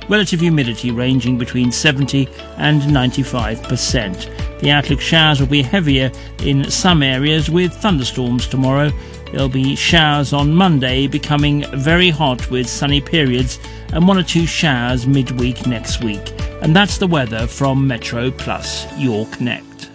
Relative humidity ranging between 70 and 95%. The outlook: showers will be heavier in some areas with thunderstorms tomorrow. There'll be showers on Monday, becoming very hot with sunny periods, and 1 or 2 showers midweek next week. And that's the weather from Metro Plus, your Connect.